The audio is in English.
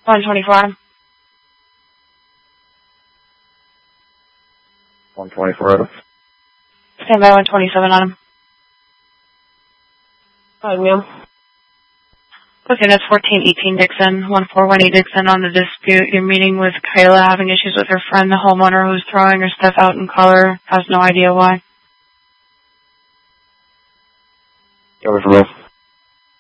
124. 124. Stand by 127 on him. Hi, ma'am. Okay, that's 1418 Dixon, 1418 Dixon on the dispute. You're meeting with Kayla having issues with her friend, the homeowner who's throwing her stuff out in color. Has no idea why. Cover for both.